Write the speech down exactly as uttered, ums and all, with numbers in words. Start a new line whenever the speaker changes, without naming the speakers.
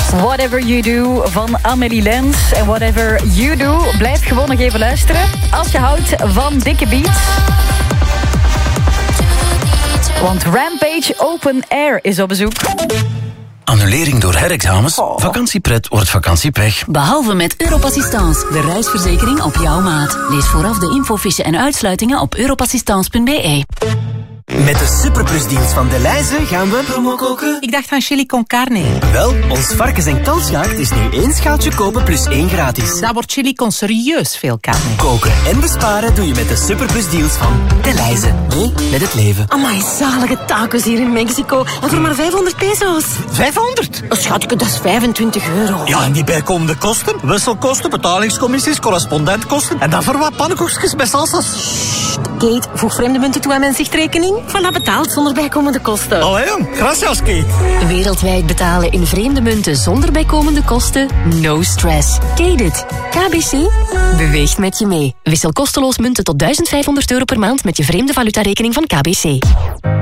Whatever You Do van Amélie Lens. En Whatever You Do, blijf gewoon nog even luisteren. Als je houdt van dikke beats. Want Rampage Open Air is op bezoek.
Annulering door herexamens? Oh. Vakantiepret wordt vakantiepech.
Behalve met Europassistance, de reisverzekering op jouw maat. Lees vooraf de infofiche en uitsluitingen op europassistance punt b e.
Met de Superplusdienst van Delhaize gaan we promo koken.
Ik dacht aan chili con carne.
Wel, ons varkens- en kalfsgehaakt is nu één schaaltje kopen plus één gratis.
Dat wordt chili con serieus veel carne.
Koken en besparen doe je met de Superplusdeals van Delhaize. Mee met het leven.
Amai, zalige tacos hier in Mexico. En voor maar vijfhonderd peso's.
vijfhonderd?
Oh, schatje, dat is vijfentwintig euro.
Ja, en die bijkomende kosten? Wisselkosten, betalingscommissies, correspondentkosten. En dan voor wat pannenkoekjes met salsa's.
Kate, voeg vreemde munten toe aan mijn zichtrekening. Voilà, betaald zonder bijkomende kosten.
Allee jong, gracias Kate.
Wereldwijd betalen in vreemde munten zonder bijkomende kosten? No stress. Kate it. K B C beweegt met je mee. Wissel kosteloos munten tot duizend vijfhonderd euro per maand met je vreemde valutarekening van K B C.